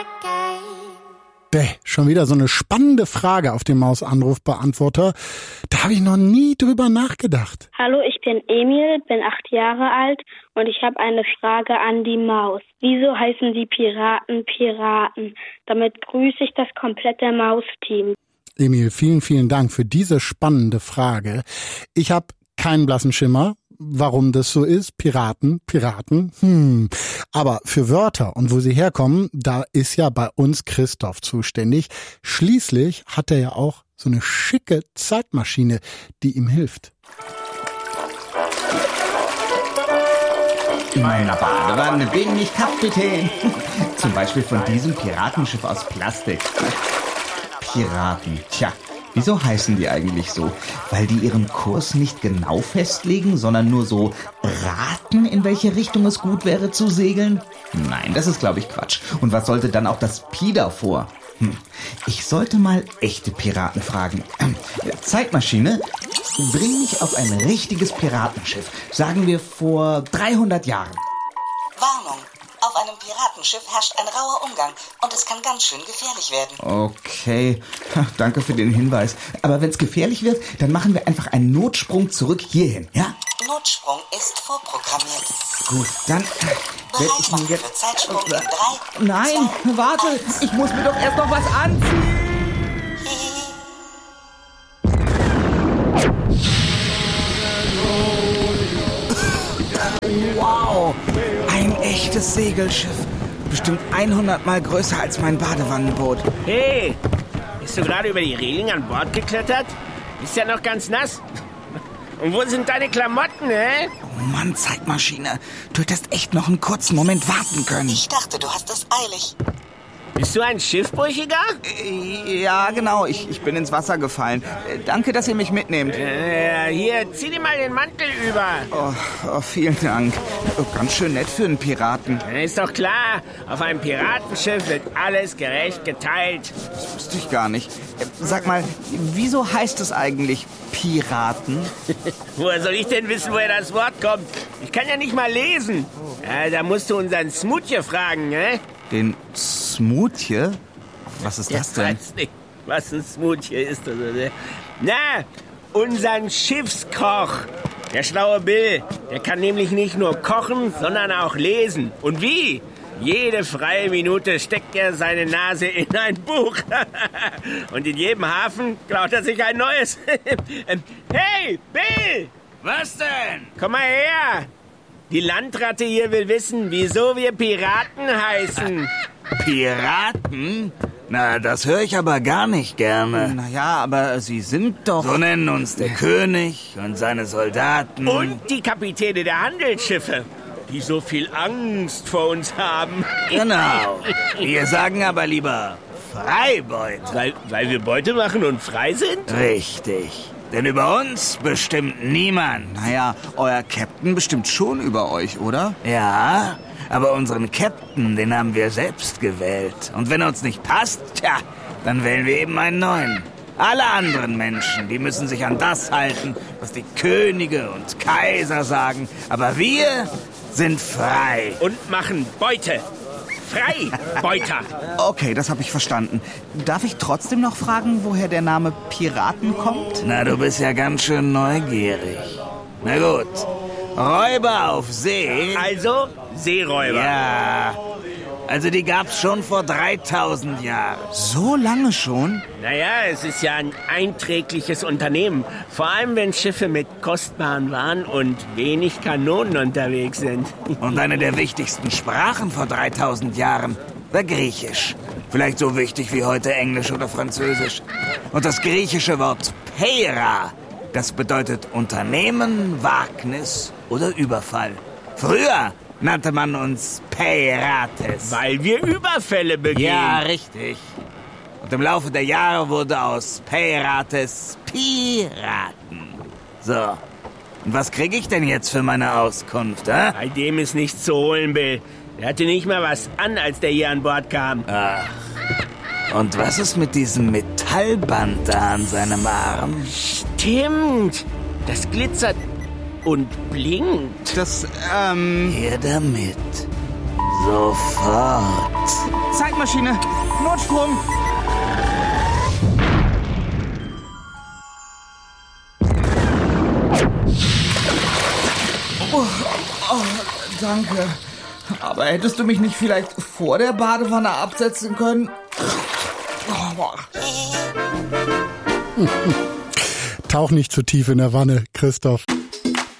Schon wieder so eine spannende Frage auf dem Maus-Anrufbeantworter. Da habe ich noch nie drüber nachgedacht. Hallo, ich bin Emil, bin 8 Jahre alt und ich habe eine Frage an die Maus. Wieso heißen die Piraten Piraten? Damit grüße ich das komplette Mausteam. Emil, vielen, vielen Dank für diese spannende Frage. Ich habe keinen blassen Schimmer, warum das so ist. Piraten. Aber für Wörter und wo sie herkommen, da ist ja bei uns Christoph zuständig. Schließlich hat er ja auch so eine schicke Zeitmaschine, die ihm hilft. In meiner Badewanne bin ich Kapitän. Zum Beispiel von diesem Piratenschiff aus Plastik. Piraten. Tja, wieso heißen die eigentlich so? Weil die ihren Kurs nicht genau festlegen, sondern nur so raten, in welche Richtung es gut wäre zu segeln? Nein, das ist, glaube ich, Quatsch. Und was sollte dann auch das Pi davor? Ich sollte mal echte Piraten fragen. Zeitmaschine, bring mich auf ein richtiges Piratenschiff. Sagen wir vor 300 Jahren. Warnung! Auf einem Piratenschiff herrscht ein rauer Umgang und es kann ganz schön gefährlich werden. Okay, danke für den Hinweis. Aber wenn es gefährlich wird, dann machen wir einfach einen Notsprung zurück hierhin, ja? Notsprung ist vorprogrammiert. Gut, dann werde ich mir jetzt... Für Zeitsprung in 3, Nein, 2, warte, 1. ich muss mir doch erst noch was anziehen. Wow, ein echtes Segelschiff. Bestimmt 100 Mal größer als mein Badewannenboot. Hey, bist du gerade über die Reling an Bord geklettert? Bist ja noch ganz nass. Und wo sind deine Klamotten, hä? Oh Mann, Zeitmaschine. Du hättest echt noch einen kurzen Moment warten können. Ich dachte, du hast es eilig. Bist du ein Schiffbrüchiger? Ja, genau. Ich bin ins Wasser gefallen. Danke, dass ihr mich mitnehmt. Hier, zieh dir mal den Mantel über. Oh, vielen Dank. Oh, ganz schön nett für einen Piraten. Ist doch klar, auf einem Piratenschiff wird alles gerecht geteilt. Das wusste ich gar nicht. Sag mal, wieso heißt es eigentlich Piraten? Woher soll ich denn wissen, woher das Wort kommt? Ich kann ja nicht mal lesen. Da musst du unseren Smoothie fragen, ne? Den Smoothie? Was ist das denn? Ich weiß nicht, was ein Smoothie ist. Also, ne? Na, unseren Schiffskoch. Der schlaue Bill. Der kann nämlich nicht nur kochen, sondern auch lesen. Und wie? Jede freie Minute steckt er seine Nase in ein Buch. Und in jedem Hafen klaut er sich ein neues. Hey, Bill! Was denn? Komm mal her! Die Landratte hier will wissen, wieso wir Piraten heißen. Piraten? Na, das höre ich aber gar nicht gerne. Naja, aber Sie sind doch... So nennen uns der König und seine Soldaten. Und die Kapitäne der Handelsschiffe, die so viel Angst vor uns haben. Genau. Wir sagen aber lieber Freibeuter. Weil wir Beute machen und frei sind? Richtig. Denn über uns bestimmt niemand. Naja, euer Captain bestimmt schon über euch, oder? Ja, aber unseren Captain, den haben wir selbst gewählt. Und wenn er uns nicht passt, tja, dann wählen wir eben einen neuen. Alle anderen Menschen, die müssen sich an das halten, was die Könige und Kaiser sagen. Aber wir sind frei. Und machen Beute. Freibeuter. Okay, das habe ich verstanden. Darf ich trotzdem noch fragen, woher der Name Piraten kommt? Na, du bist ja ganz schön neugierig. Na gut, Räuber auf See. Also Seeräuber. Ja, also die gab's schon vor 3000 Jahren. So lange schon? Naja, es ist ja ein einträgliches Unternehmen. Vor allem, wenn Schiffe mit kostbaren Waren und wenig Kanonen unterwegs sind. Und eine der wichtigsten Sprachen vor 3000 Jahren war Griechisch. Vielleicht so wichtig wie heute Englisch oder Französisch. Und das griechische Wort Pera, das bedeutet Unternehmen, Wagnis oder Überfall. Früher nannte man uns Pirates. Weil wir Überfälle begehen. Ja, richtig. Und im Laufe der Jahre wurde aus Pirates Piraten. So, und was kriege ich denn jetzt für meine Auskunft, hä? Bei dem ist nichts zu holen, Bill. Der hatte nicht mal was an, als der hier an Bord kam. Ach. Und was ist mit diesem Metallband da an seinem Arm? Stimmt. Das glitzert und blinkt. Das, Her damit. Sofort. Zeitmaschine. Notsprung. Danke. Aber hättest du mich nicht vielleicht vor der Badewanne absetzen können? Tauch nicht zu tief in der Wanne, Christoph.